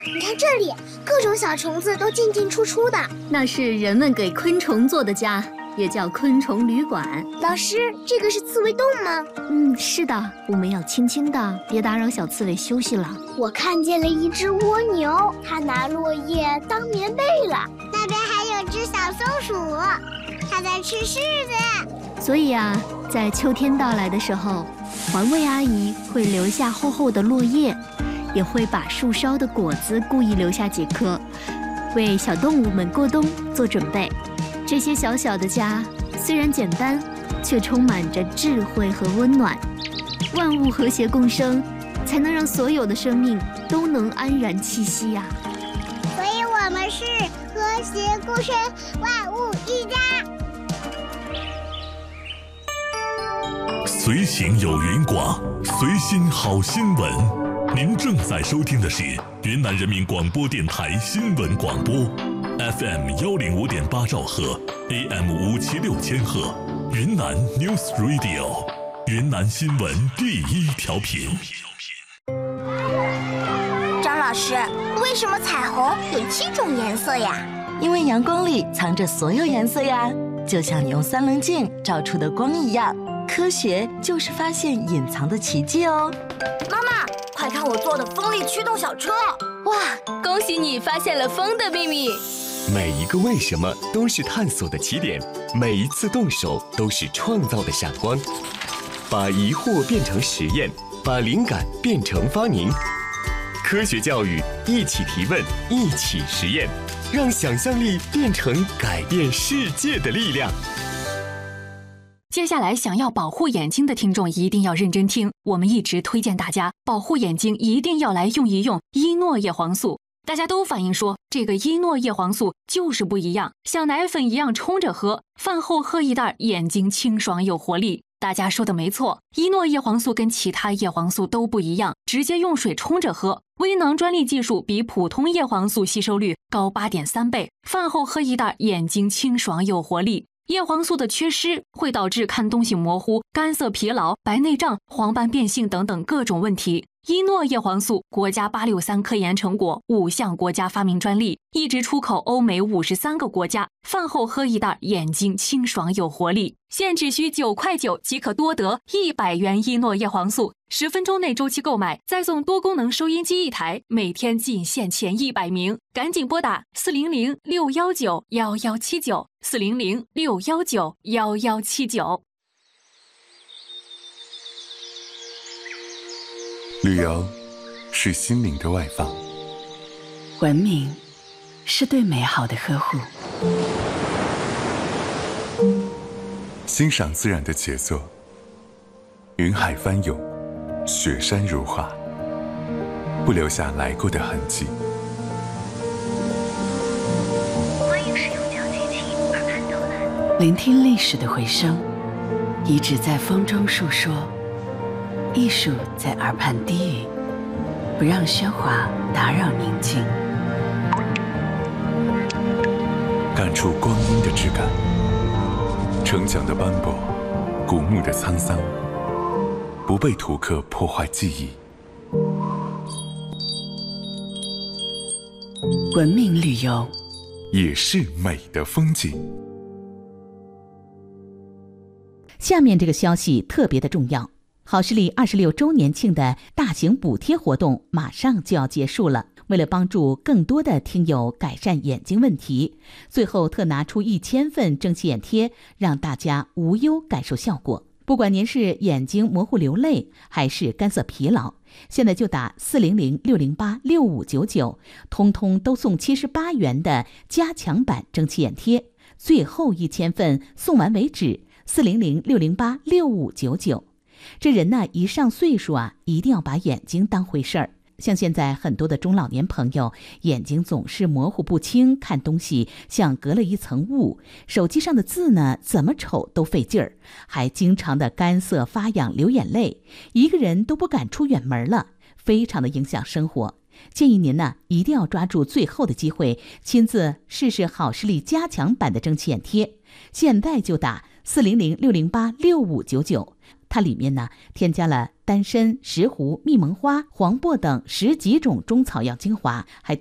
你看这里，各种小虫子都进进出出的。 那是人们给昆虫做的家，也叫昆虫旅馆。 老师，这个是刺猬洞吗？ 是的，我们要轻轻的，别打扰小刺猬休息了。 我看见了一只蜗牛，它拿落叶当棉被了。那边还有只小松鼠，它在吃柿子。 所以啊，在秋天到来的时候，环卫阿姨会留下厚厚的落叶，也会把树梢的果子故意留下几颗，为小动物们过冬做准备。这些小小的家虽然简单，却充满着智慧和温暖。万物和谐共生，才能让所有的生命都能安然栖息呀。 所以我们是和谐共生，万物一家。 随行有云广，随心好新闻。您正在收听的是云南人民广播电台新闻广播 ，FM 105.8兆赫 ，AM 576千赫，云南 News Radio， 云南新闻第一调频。 张老师，为什么彩虹有7种颜色呀？ 因为阳光里藏着所有颜色呀，就像你用3棱镜照出的光一样。科学就是发现隐藏的奇迹哦。 妈妈，快看我做的风力驱动小车！ 哇，恭喜你发现了风的秘密。 每一个为什么都是探索的起点，每一次动手都是创造的闪光。把疑惑变成实验，把灵感变成发明。科学教育，一起提问，一起实验，让想象力变成改变世界的力量。 接下来想要保护眼睛的听众一定要认真听，我们一直推荐大家保护眼睛一定要来用一用依诺叶黄素。大家都反映说这个依诺叶黄素就是不一样，像奶粉一样冲着喝，饭后喝一袋，眼睛清爽有活力。大家说的没错，依诺叶黄素跟其他叶黄素都不一样，直接用水冲着喝，微囊专利技术比普通叶黄素吸收率高8.3倍，饭后喝一袋，眼睛清爽有活力。叶黄素的缺失会导致看东西模糊、干涩疲劳、白内障、黄斑变性等等各种问题。依诺叶黄素国家863科研成果，5项国家发明专利，一直出口欧美53个国家。饭后喝一袋，眼睛清爽有活力。现只需9.9块即可多得100元依诺叶黄素，10分钟内周期购买，再送多功能收音机1台，每天仅限前100名，赶紧拨打400-619-1179，400-619-1179。 旅游是心灵的外放， 文明是对美好的呵护， 欣赏自然的杰作，云海翻涌，雪山如画，不留下来过的痕迹。 欢迎使用交接器耳畔导览， 聆听历史的回声，遗址在风中述说，艺术在耳畔低语，不让喧哗打扰宁静， 感触光阴的质感，城墙的斑驳，古墓的沧桑，不被图刻破坏记忆。 文明旅游也是美的风景。 下面这个消息特别的重要，好视力26周年庆的大型补贴活动马上就要结束了。为了帮助更多的听友改善眼睛问题，最后特拿出1000份蒸汽眼贴，让大家无忧感受效果。不管您是眼睛模糊流泪，还是干涩疲劳，现在就打400-608-6599，通通都送78元的加强版蒸汽眼贴，最后1000份送完为止。400-608-6599。这人呢，一上岁数啊，一定要把眼睛当回事儿。像现在很多的中老年朋友，眼睛总是模糊不清，看东西像隔了一层雾，手机上的字呢，怎么瞅都费劲儿，还经常的干涩发痒流眼泪，一个人都不敢出远门了，非常的影响生活。建议您呢，一定要抓住最后的机会，亲自试试好视力加强版的蒸汽眼贴。现在就打400-608-6599， 它里面呢添加了丹参、石斛、蜜蒙花、黄柏等10几种中草药精华，还